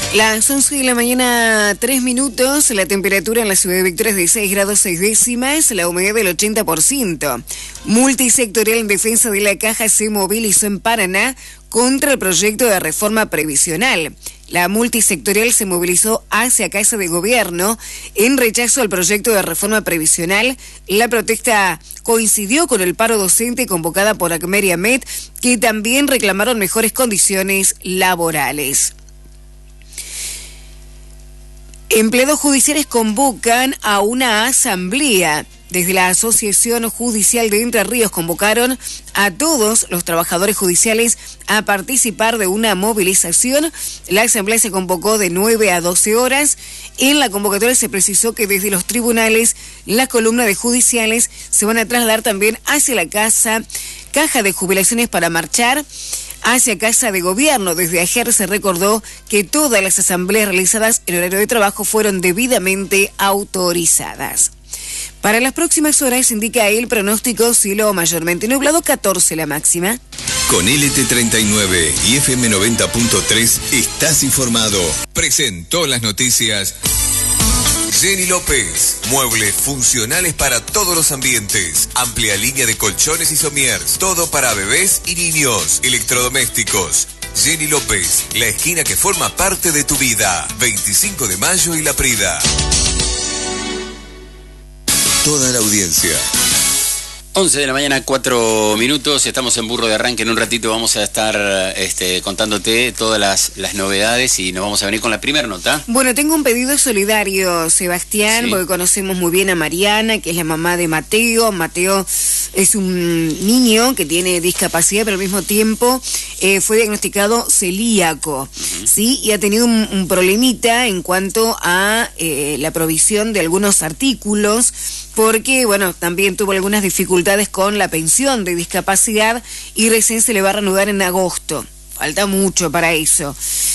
Las 11 de la mañana, 3 minutos, la temperatura en la ciudad de Victoria es de 6 grados 6 décimas, la humedad del 80%. Multisectorial en defensa de la Caja se movilizó en Paraná contra el proyecto de reforma previsional. La multisectorial se movilizó hacia Casa de Gobierno en rechazo al proyecto de reforma previsional. La protesta coincidió con el paro docente convocada por ACMER y AMET, que también reclamaron mejores condiciones laborales. Empleados judiciales convocan a una asamblea. Desde la Asociación Judicial de Entre Ríos convocaron a todos los trabajadores judiciales a participar de una movilización. La asamblea se convocó de 9 a 12 horas. En la convocatoria se precisó que desde los tribunales las columnas de judiciales se van a trasladar también hacia la caja de jubilaciones para marchar hacia Casa de Gobierno. Desde ayer se recordó que todas las asambleas realizadas en horario de trabajo fueron debidamente autorizadas. Para las próximas horas indica el pronóstico cielo mayormente nublado, 14 la máxima. Con LT39 y FM 90.3 estás informado. Presentó las noticias Jenny López. Muebles funcionales para todos los ambientes. Amplia línea de colchones y somiers. Todo para bebés y niños. Electrodomésticos. Jenny López, la esquina que forma parte de tu vida. 25 de mayo y La Prida. Toda la audiencia. 11 de la mañana, 4 minutos, estamos en Burro de Arranque. En un ratito vamos a estar contándote todas las novedades y nos vamos a venir con la primera nota. Bueno, tengo un pedido solidario, Sebastián, sí, porque conocemos muy bien a Mariana, que es la mamá de Mateo. Mateo es un niño que tiene discapacidad, pero al mismo tiempo fue diagnosticado celíaco, ¿sí? Y ha tenido un problemita en cuanto a la provisión de algunos artículos, porque, bueno, también tuvo algunas dificultades con la pensión de discapacidad y recién se le va a reanudar en agosto. Falta mucho para eso.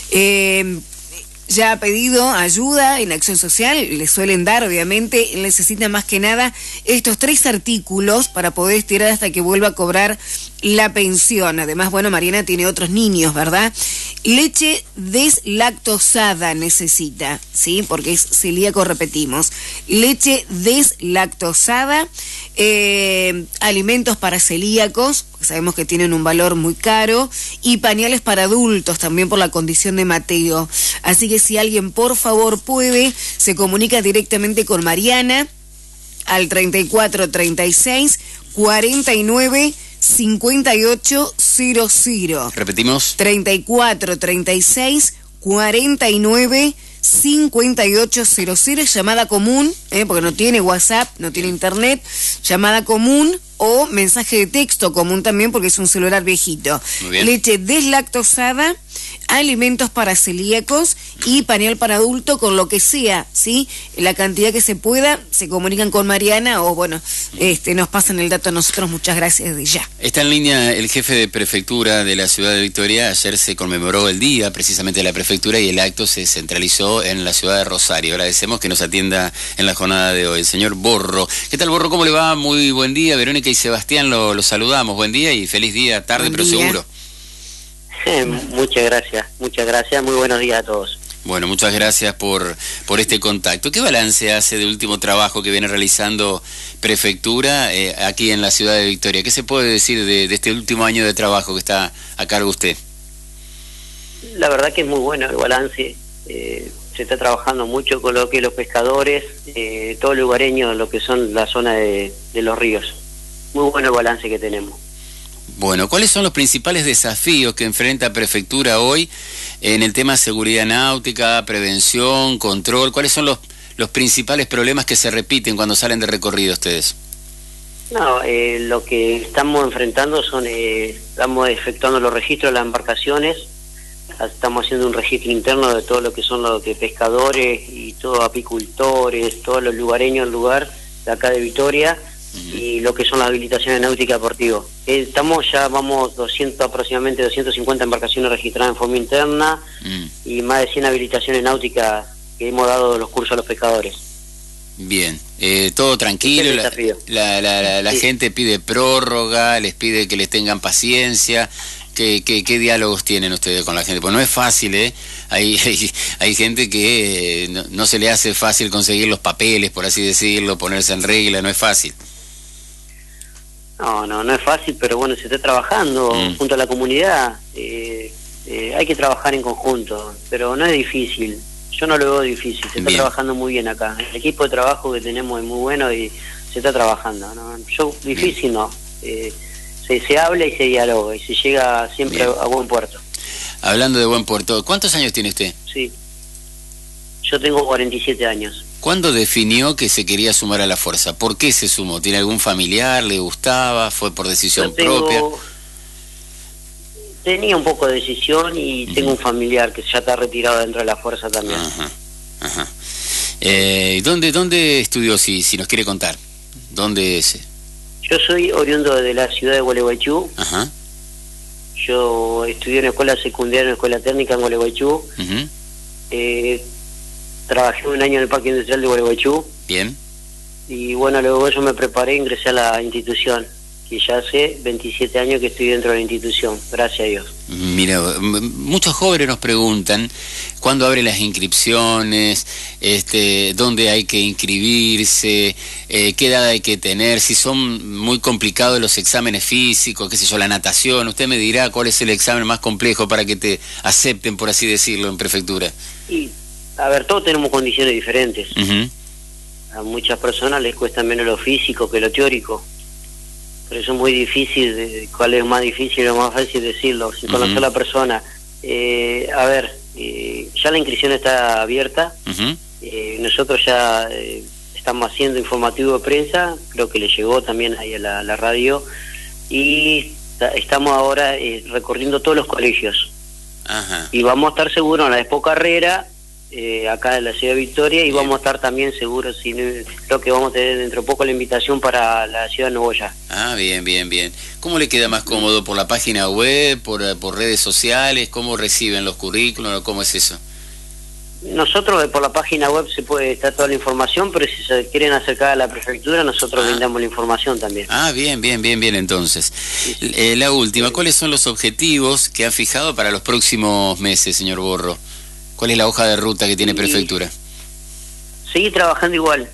Ya ha pedido ayuda en Acción Social, le suelen dar, obviamente. Él necesita más que nada estos 3 artículos para poder estirar hasta que vuelva a cobrar la pensión. Además, bueno, Mariana tiene otros niños, ¿verdad? Leche deslactosada necesita, ¿sí? Porque es celíaco, repetimos. Leche deslactosada, alimentos para celíacos, sabemos que tienen un valor muy caro, y pañales para adultos también por la condición de Mateo. Así que si alguien por favor puede, se comunica directamente con Mariana al 3436 49 5800. Repetimos. 3436 49 5800, llamada común, porque no tiene WhatsApp, no tiene internet, llamada común o mensaje de texto común también, porque es un celular viejito. Leche deslactosada, alimentos para celíacos y pañal para adulto, con lo que sea, ¿sí? La cantidad que se pueda, se comunican con Mariana o, bueno, nos pasan el dato a nosotros. Muchas gracias de ya. Está en línea el jefe de prefectura de la ciudad de Victoria. Ayer se conmemoró el día precisamente de la prefectura y el acto se centralizó en la ciudad de Rosario. Agradecemos que nos atienda en la jornada de hoy el señor Borro. ¿Qué tal, Borro? ¿Cómo le va? Muy buen día. Verónica y Sebastián lo saludamos. Buen día y feliz día, tarde, buen pero día. Seguro. Muchas gracias, muy buenos días a todos. Bueno, muchas gracias por este contacto. ¿Qué balance hace del último trabajo que viene realizando Prefectura aquí en la ciudad de Victoria? ¿Qué se puede decir de este último año de trabajo que está a cargo usted? La verdad que es muy bueno el balance. Se está trabajando mucho con lo que los pescadores, todo el lugareño, lo que son la zona de los ríos. Muy bueno el balance que tenemos. Bueno, ¿cuáles son los principales desafíos que enfrenta Prefectura hoy en el tema seguridad náutica, prevención, control? ¿Cuáles son los principales problemas que se repiten cuando salen de recorrido ustedes? No, lo que estamos enfrentando estamos efectuando los registros de las embarcaciones, estamos haciendo un registro interno de todo lo que son los pescadores y todos apicultores, todos los lugareños del lugar de acá de Victoria, y lo que son las habilitaciones náuticas deportivas. Vamos aproximadamente 250 embarcaciones registradas en forma interna y más de 100 habilitaciones náuticas que hemos dado los cursos a los pescadores. Bien, todo tranquilo, la sí. gente pide prórroga, les pide que les tengan paciencia. ¿Qué diálogos tienen ustedes con la gente? Pues no es fácil, ¿eh? Hay gente que no se le hace fácil conseguir los papeles, por así decirlo, ponerse en regla, no es fácil. No es fácil, pero bueno, se está trabajando junto a la comunidad. Hay que trabajar en conjunto, pero no es difícil. Yo no lo veo difícil, se está trabajando muy bien acá. El equipo de trabajo que tenemos es muy bueno y se está trabajando, ¿no? Difícil no. Se habla y se dialoga y se llega siempre a buen puerto. Hablando de buen puerto, ¿cuántos años tiene usted? Sí, yo tengo 47 años. ¿Cuándo definió que se quería sumar a la fuerza? ¿Por qué se sumó? ¿Tiene algún familiar? ¿Le gustaba? ¿Fue por decisión propia? Tenía un poco de decisión y tengo un familiar que ya está retirado dentro de la fuerza también. Ajá. ¿Dónde estudió, si nos quiere contar? ¿Dónde es? Yo soy oriundo de la ciudad de Gualeguaychú. Ajá. Yo estudié en una escuela secundaria, en una escuela técnica en Gualeguaychú. Trabajé un año en el Parque Industrial de Gualeguaychú. Bien. Y bueno, luego yo me preparé, ingresé a la institución. Y ya hace 27 años que estoy dentro de la institución, gracias a Dios. Mira, muchos jóvenes nos preguntan cuándo abren las inscripciones, dónde hay que inscribirse, qué edad hay que tener, si son muy complicados los exámenes físicos, qué sé yo, la natación. Usted me dirá cuál es el examen más complejo para que te acepten, por así decirlo, en prefectura. Y, a ver, todos tenemos condiciones diferentes. A muchas personas les cuesta menos lo físico que lo teórico. Pero eso es muy difícil, cuál es más difícil o más fácil decirlo, sin conocer a la persona. A ver, ya la inscripción está abierta, nosotros ya estamos haciendo informativo de prensa, creo que le llegó también ahí a la radio, y estamos ahora recorriendo todos los colegios. Y vamos a estar seguros en la Expo Carrera, acá en la ciudad de Victoria, y vamos a estar también seguros, creo que vamos a tener dentro de poco la invitación para la ciudad de Nogoyá. Bien. ¿Cómo le queda más cómodo? ¿Por la página web, por redes sociales? ¿Cómo reciben los currículos? ¿Cómo es eso? Nosotros por la página web se puede estar toda la información, pero si se quieren acercar a la prefectura, nosotros brindamos la información también. Bien, entonces. Sí. La última, ¿cuáles son los objetivos que han fijado para los próximos meses, señor Borro? ¿Cuál es la hoja de ruta que tiene prefectura? Seguir trabajando igual,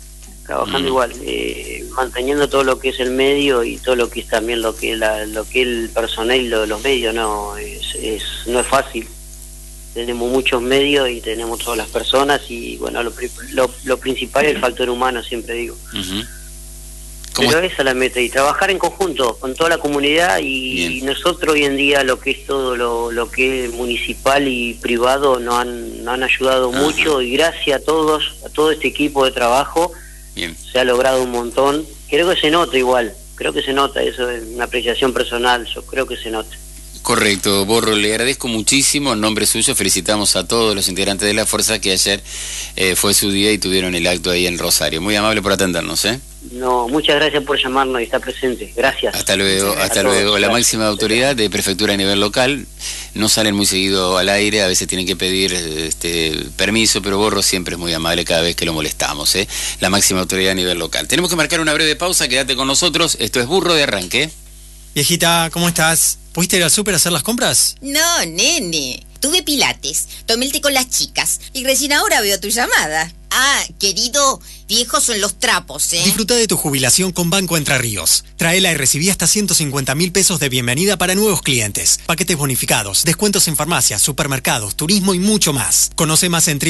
manteniendo todo lo que es el medio y todo lo que es también lo que es el personal y los medios. No es fácil. Tenemos muchos medios y tenemos todas las personas y bueno, lo principal es el factor humano, siempre digo. Pero esa es la meta, y trabajar en conjunto con toda la comunidad y nosotros hoy en día lo que es todo lo que es municipal y privado nos han ayudado mucho, y gracias a todo este equipo de trabajo se ha logrado un montón. Creo que se nota igual, eso es una apreciación personal, yo creo que se nota. Correcto, Borro, le agradezco muchísimo. En nombre suyo felicitamos a todos los integrantes de la fuerza que ayer fue su día y tuvieron el acto ahí en Rosario. Muy amable por atendernos, ¿eh? No, muchas gracias por llamarnos y estar presente. Gracias. Hasta luego. La máxima autoridad de prefectura a nivel local. No salen muy seguido al aire, a veces tienen que pedir permiso, pero Borro siempre es muy amable cada vez que lo molestamos, ¿eh? La máxima autoridad a nivel local. Tenemos que marcar una breve pausa, quédate con nosotros. Esto es Burro de Arranque. Viejita, ¿cómo estás? ¿Pudiste ir al súper a hacer las compras? No, nene. Tuve pilates, tomé el té con las chicas y recién ahora veo tu llamada. Ah, querido, viejos son los trapos, ¿eh? Disfruta de tu jubilación con Banco Entre Ríos. Tráela y recibí hasta 150.000 pesos de bienvenida para nuevos clientes. Paquetes bonificados, descuentos en farmacias, supermercados, turismo y mucho más. Conoce más en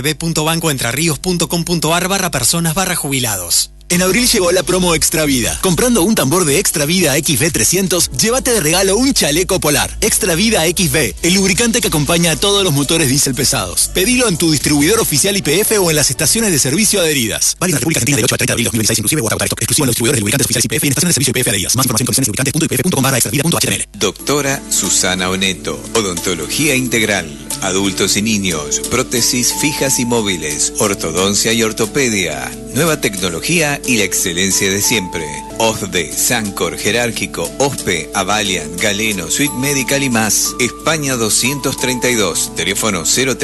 www.bancoentrerrios.com.ar/personas/jubilados. En abril llegó la promo Extra Vida. Comprando un tambor de Extra Vida XV300, llévate de regalo un chaleco polar. Extra Vida XV, el lubricante que acompaña a todos los motores diésel pesados. Pedilo en tu distribuidor oficial YPF o en las estaciones de servicio adheridas. Válido en la República Argentina del 8 al 30 de abril 2026 inclusive o hasta agotar stock. Exclusivo en los distribuidores de lubricantes oficiales YPF y en estaciones de servicio YPF adheridas. Más información en lubricantes.ypf.com/extravida.html. Doctora Susana Oneto, odontología integral, adultos y niños, prótesis fijas y móviles, ortodoncia y ortopedia, nueva tecnología y la excelencia de siempre. OSDE, Sancor, Jerárquico, OSPE, Avaliant, Galeno, Suite Medical y más. España 232, teléfono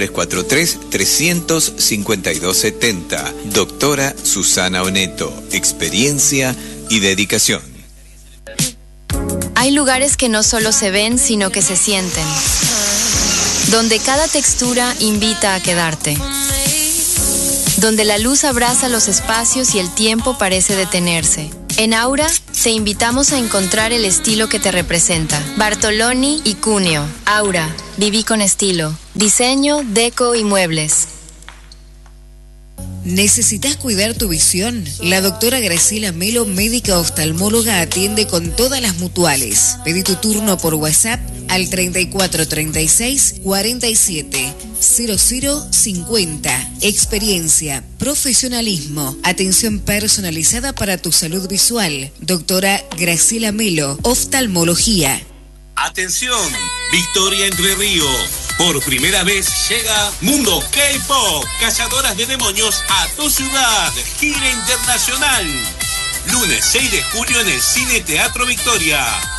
0343-352-70. Doctora Susana Oneto, experiencia y dedicación. Hay lugares que no solo se ven, sino que se sienten. Donde cada textura invita a quedarte. Donde la luz abraza los espacios y el tiempo parece detenerse. En Aura, te invitamos a encontrar el estilo que te representa. Bartoloni y Cuneo. Aura, viví con estilo. Diseño, deco y muebles. ¿Necesitas cuidar tu visión? La doctora Graciela Melo, médica oftalmóloga, atiende con todas las mutuales. Pedí tu turno por WhatsApp al 3436 47 0050. Experiencia, profesionalismo, atención personalizada para tu salud visual. Doctora Graciela Melo, oftalmología. Atención, Victoria Entre Ríos. Por primera vez llega Mundo K-Pop, Cazadoras de Demonios a tu ciudad. Gira internacional. Lunes 6 de julio en el Cine Teatro Victoria.